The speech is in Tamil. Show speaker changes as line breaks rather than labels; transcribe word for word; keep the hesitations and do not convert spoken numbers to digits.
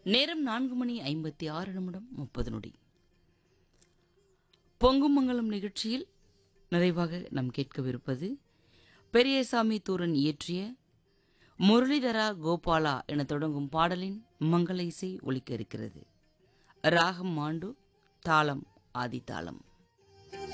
நேரம் நான்கு மணி ஐம்பத்தி ஆறு நிமிடம் முப்பது நொடி. பொங்குமங்கலம் நிகழ்ச்சியில் நிறைவாக நாம் கேட்கவிருப்பது பெரியசாமி தூரன் இயற்றிய முரளிதரா கோபாலா என தொடங்கும் பாடலின் மங்கள இசை ஒலிக்க இருக்கிறது. ராகம் மாண்டு, தாளம் ஆதிதாளம்.